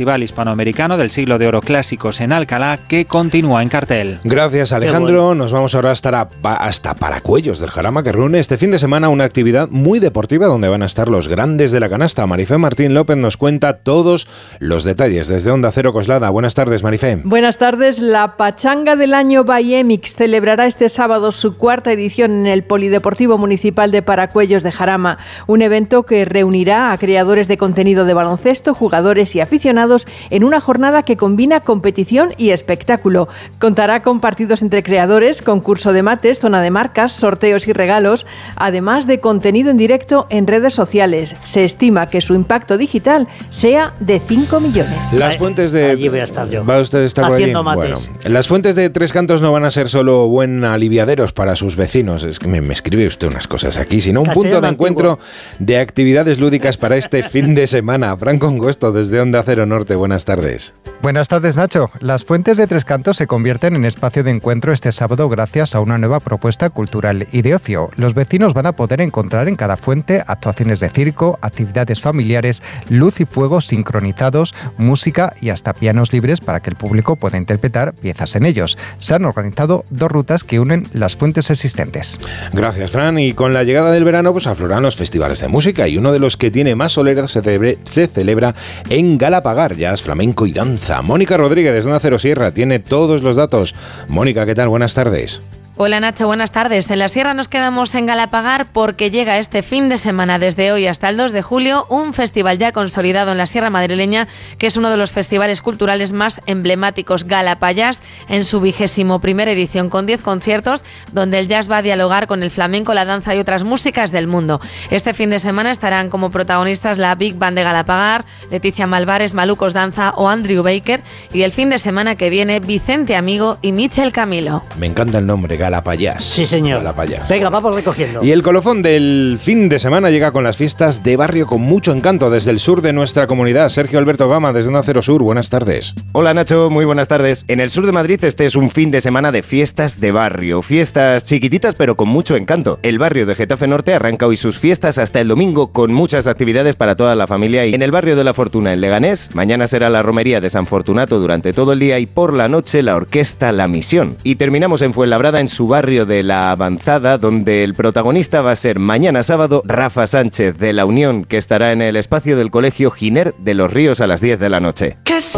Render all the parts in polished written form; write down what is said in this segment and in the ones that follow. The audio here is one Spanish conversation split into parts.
Festival Hispanoamericano del Siglo de Oro Clásicos en Alcalá, que continúa en cartel. Gracias, Alejandro. Bueno. Nos vamos ahora hasta Paracuellos del Jarama, que reúne este fin de semana una actividad muy deportiva donde van a estar los grandes de la canasta. Marifé Martín López nos cuenta todos los detalles desde Onda Cero Coslada. Buenas tardes, Marifé. Buenas tardes. La Pachanga del año Bayemix celebrará este sábado su cuarta edición en el Polideportivo Municipal de Paracuellos de Jarama, un evento que reunirá a creadores de contenido de baloncesto, jugadores y aficionados en una jornada que combina competición y espectáculo. Contará con partidos entre creadores, concurso de mates, zona de marcas, sorteos y regalos, además de contenido en directo en redes sociales. Se estima que su impacto digital sea de 5 millones. Las fuentes de... Allí voy a estar yo. ¿Va usted a estar haciendo por allí? mates. Bueno, las fuentes de Tres Cantos no van a ser solo buen aliviaderos para sus vecinos. Es que me escribe usted unas cosas aquí, sino un punto de encuentro de actividades lúdicas para este fin de semana. Franco Angosto, desde Onda Cero Norte. Buenas tardes. Buenas tardes, Nacho. Las fuentes de Tres Cantos se convierten en espacio de encuentro este sábado gracias a una nueva propuesta cultural y de ocio. Los vecinos van a poder encontrar en cada fuente actuaciones de circo, actividades familiares, luz y fuego sincronizados, música y hasta pianos libres para que el público pueda interpretar piezas en ellos. Se han organizado 2 rutas que unen las fuentes existentes. Gracias, Fran. Y con la llegada del verano, pues afloran los festivales de música, y uno de los que tiene más solera se celebra en Galapagar, jazz, flamenco y danza. Mónica Rodríguez, desde Onda Cero Sierra, tiene todos los datos. Mónica, ¿qué tal? Buenas tardes. Hola Nacho, buenas tardes. En la Sierra nos quedamos en Galapagar porque llega este fin de semana, desde hoy hasta el 2 de julio, un festival ya consolidado en la Sierra madrileña, que es uno de los festivales culturales más emblemáticos, Galapajazz, en su 21ª edición, con 10 conciertos donde el jazz va a dialogar con el flamenco, la danza y otras músicas del mundo. Este fin de semana estarán como protagonistas la Big Band de Galapagar, Leticia Malvares, Malucos Danza o Andrew Baker, y el fin de semana que viene, Vicente Amigo y Michel Camilo. Me encanta el nombre, Galapajazz. Sí, señor. Galapajazz. Venga, vamos recogiendo. Y el colofón del fin de semana llega con las fiestas de barrio con mucho encanto desde el sur de nuestra comunidad. Sergio Alberto Gama, desde Onda Cero Sur. Buenas tardes. Hola Nacho, muy buenas tardes. En el sur de Madrid este es un fin de semana de fiestas de barrio. Fiestas chiquititas pero con mucho encanto. El barrio de Getafe Norte arranca hoy sus fiestas hasta el domingo con muchas actividades para toda la familia. Y en el barrio de La Fortuna, en Leganés, mañana será la romería de San Fortunato durante todo el día y por la noche la orquesta La Misión. Y terminamos en Fuenlabrada, en su barrio de La Avanzada, donde el protagonista va a ser mañana sábado Rafa Sánchez de La Unión, que estará en el espacio del Colegio Giner de los Ríos a las 10 de la noche.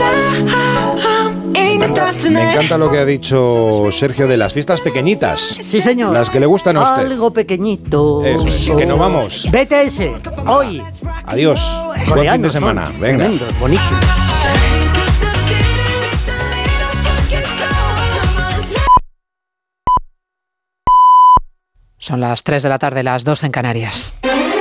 Me encanta lo que ha dicho Sergio de las fiestas pequeñitas. Sí, señor. Las que le gustan a usted. Algo pequeñito. Eso es. Y que no vamos. BTS, hoy. Adiós. Buen fin de semana. Venga. Tremendo, buenísimo. Son las 3 de la tarde, las 2 en Canarias.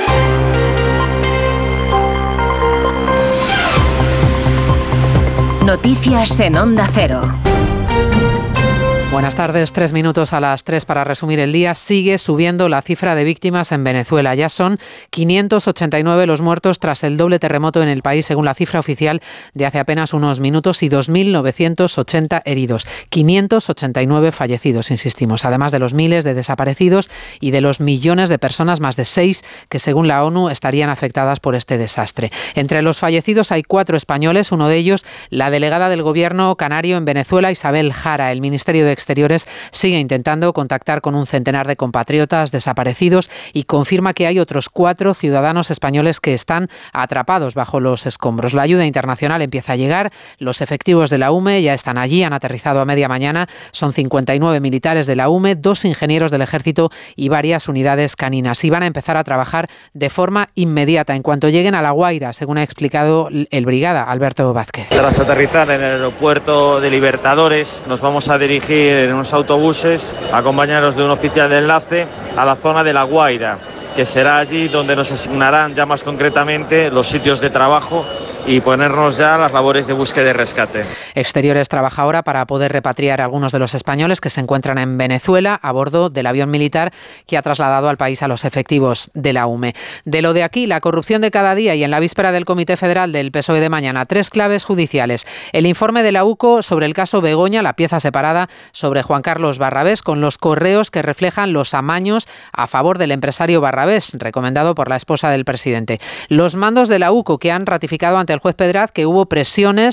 Noticias en Onda Cero. Buenas tardes, 3 minutos a las 3 para resumir el día. Sigue subiendo la cifra de víctimas en Venezuela. Ya son 589 los muertos tras el doble terremoto en el país, según la cifra oficial de hace apenas unos minutos, y 2.980 heridos. 589 fallecidos, insistimos, además de los miles de desaparecidos y de los millones de personas, más de 6, que según la ONU estarían afectadas por este desastre. Entre los fallecidos hay 4 españoles, uno de ellos la delegada del gobierno canario en Venezuela, Isabel Jara. El Ministerio de Exteriores sigue intentando contactar con un centenar de compatriotas desaparecidos y confirma que hay otros 4 ciudadanos españoles que están atrapados bajo los escombros. La ayuda internacional empieza a llegar. Los efectivos de la UME ya están allí, han aterrizado a media mañana. Son 59 militares de la UME, 2 ingenieros del Ejército y varias unidades caninas. Y van a empezar a trabajar de forma inmediata en cuanto lleguen a La Guaira, según ha explicado el brigada Alberto Vázquez. Tras aterrizar en el aeropuerto de Libertadores, nos vamos a dirigir en unos autobuses, acompañados de un oficial de enlace, a la zona de La Guaira, que será allí donde nos asignarán ya más concretamente los sitios de trabajo y ponernos ya a las labores de búsqueda y rescate. Exteriores trabaja ahora para poder repatriar a algunos de los españoles que se encuentran en Venezuela a bordo del avión militar que ha trasladado al país a los efectivos de la UME. De lo de aquí, la corrupción de cada día, y en la víspera del Comité Federal del PSOE de mañana, 3 claves judiciales. El informe de la UCO sobre el caso Begoña, la pieza separada sobre Juan Carlos Barrabés, con los correos que reflejan los amaños a favor del empresario Barrabés, recomendado por la esposa del presidente. Los mandos de la UCO, que han ratificado ante el juez Pedraz que hubo presiones